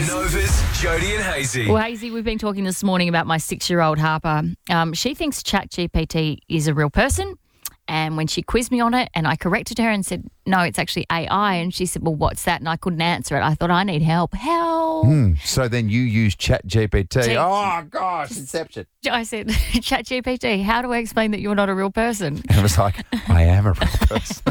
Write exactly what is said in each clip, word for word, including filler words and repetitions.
Nova's Jody and Hazy. Well, Hazy, we've been talking this morning about my six-year-old Harper. Um, she thinks ChatGPT is a real person. And when she quizzed me on it and I corrected her and said, no, it's actually A I. And she said, well, what's that? And I couldn't answer it. I thought, I need help. Help. Mm, so then you use ChatGPT. G- oh, gosh, inception. I said, ChatGPT, how do I explain that you're not a real person? And I was like, I am a real person.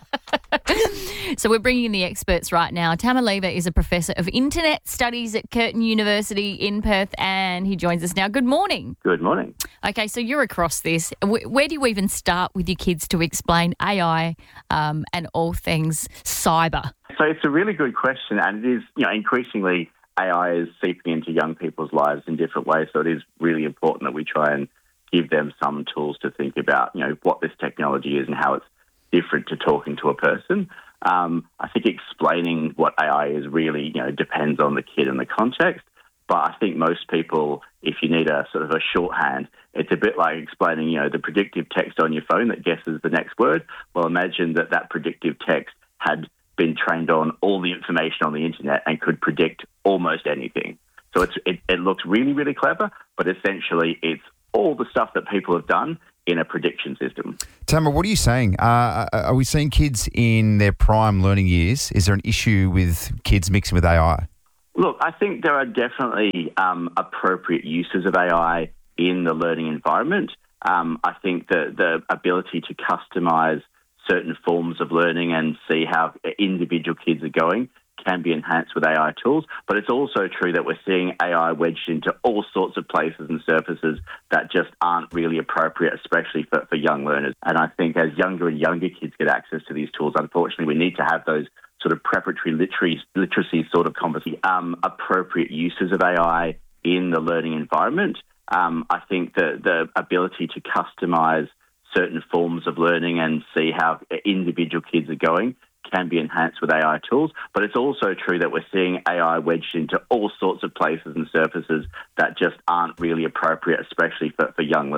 So we're bringing in the experts right now. Tamer Lever is a professor of internet studies at Curtin University in Perth, and he joins us now. Good morning. Good morning. Okay, so you're across this. Where do you even start with your kids to explain A I um, and all things cyber? So it's a really good question, and it is, you know, increasingly A I is seeping into young people's lives in different ways. So it is really important that we try and give them some tools to think about, you know, what this technology is and how it's different to talking to a person. Um, I think explaining what A I is really, you know, depends on the kid and the context. But I think most people, if you need a sort of a shorthand, it's a bit like explaining, you know, the predictive text on your phone that guesses the next word. Well, imagine that that predictive text had been trained on all the information on the internet and could predict almost anything. So it's, it, it looks really, really clever, but essentially it's all the stuff that people have done in a prediction system. Tamer, what are you saying? Uh, are we seeing kids in their prime learning years? Is there an issue with kids mixing with A I? Look, I think there are definitely um, appropriate uses of A I in the learning environment. Um, I think the, the ability to customise certain forms of learning and see how individual kids are going can be enhanced with A I tools. But it's also true that we're seeing A I wedged into all sorts of places and surfaces that just aren't really appropriate, especially for, for young learners. And I think as younger and younger kids get access to these tools, unfortunately, we need to have those sort of preparatory literacy, literacy sort of conversation, um, appropriate uses of A I in the learning environment. Um, I think the, the ability to customise certain forms of learning and see how individual kids are going can be enhanced with A I tools. But it's also true that we're seeing A I wedged into all sorts of places and surfaces that just aren't really appropriate, especially for, for young learners.